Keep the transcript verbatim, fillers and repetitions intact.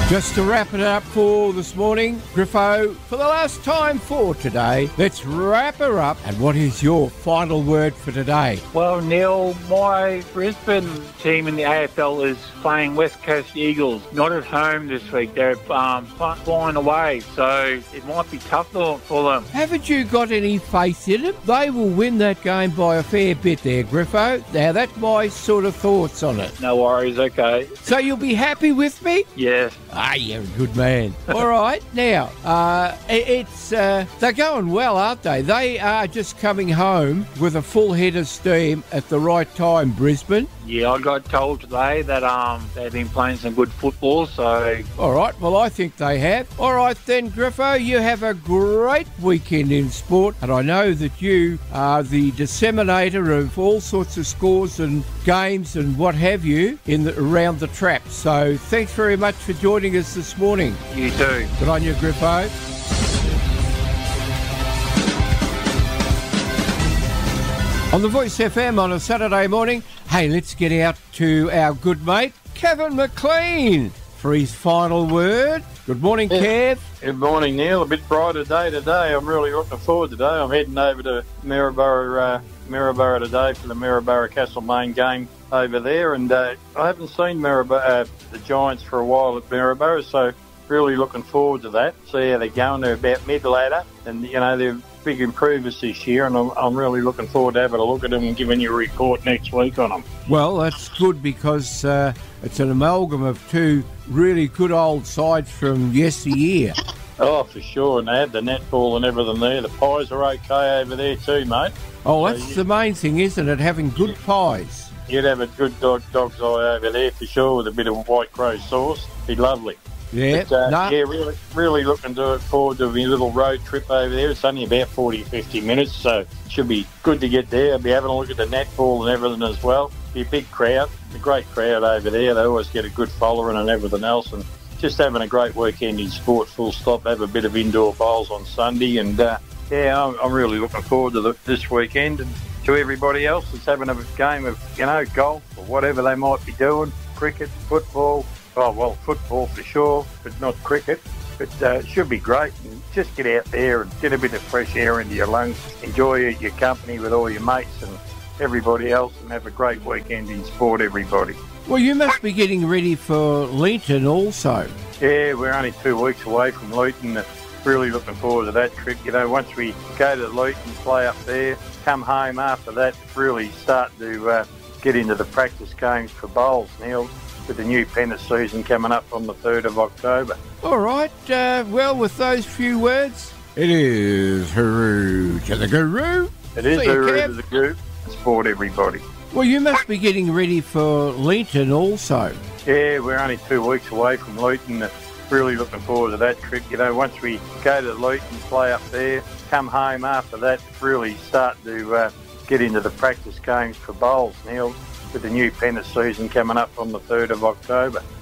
Just to wrap it up for this morning, Griffo, for the last time for today, let's wrap her up. And what is your final word for today? Well, Neil, my Brisbane team in the A F L is playing West Coast Eagles. Not at home this week. They're um, flying away, so it might be tough for them. Haven't you got any faith in them? They will win that game by a fair bit there, Griffo. Now, that's my sort of thoughts on it. No worries, okay. So you'll be happy with me? Yes. Ah, you're a good man. All right, now, uh, it, it's uh, they're going well, aren't they? They are just coming home with a full head of steam at the right time, Brisbane. Yeah, I got told today that um they've been playing some good football, so... All right, well, I think they have. All right then, Griffo, you have a great weekend in sport, and I know that you are the disseminator of all sorts of scores and games and what have you in the, around the trap. So thanks very much for joining us this morning. You too. Good on you, Griffo. On the Voice F M on a Saturday morning, hey, let's get out to our good mate, Kevin McLean, for his final word. Good morning, yeah. Kev. Good morning, Neil. A bit brighter day today. I'm really looking forward today. I'm heading over to Maryborough, uh, Maryborough today for the Maryborough Castlemaine game over there, and uh, I haven't seen Maryborough, uh, the Giants for a while at Maryborough, so really looking forward to that. See how they're going. They're about mid-ladder, and you know they're big improvers this year, and I'm, I'm really looking forward to having a look at them and giving you a report next week on them. Well, that's good because uh, it's an amalgam of two really good old sides from yesteryear. Oh, for sure, and they had the netball and everything there. The pies are okay over there too, mate. Oh, that's so you, the main thing, isn't it? Having good pies. You'd have a good dog, dog's eye over there for sure with a bit of white crow sauce. Be lovely. Yeah, but, uh, nah. yeah, really, really looking to forward to my little road trip over there. It's only about forty, fifty minutes, so it should be good to get there. I'll be having a look at the netball and everything as well. Be a big crowd, a great crowd over there. They always get a good following and everything else, and just having a great weekend in sport, full stop. Have a bit of indoor bowls on Sunday, and uh, yeah, I'm, I'm really looking forward to the, this weekend. And to everybody else that's having a game of, you know, golf or whatever they might be doing, cricket, football. Oh, well, football for sure, but not cricket. But uh, it should be great. And just get out there and get a bit of fresh air into your lungs. Enjoy your company with all your mates and everybody else, and have a great weekend in sport, everybody. Well, you must be getting ready for Leeton also. Yeah, we're only two weeks away from Luton. Really looking forward to that trip. You know, once we go to Luton, play up there, come home after that, really start to uh, get into the practice games for bowls, Neil, with the new Penrith season coming up on the third of October. All right, uh, well, with those few words, it is hooroo to the guru. It is See you, hooroo Kev. to the group. Sport, everybody. Well, you must be getting ready for Leeton also. Yeah, we're only two weeks away from Luton. Really looking forward to that trip. You know, once we go to Luton, play up there, come home after that, really start to uh, get into the practice games for bowls, Neil, with the new Penrith season coming up on the third of October.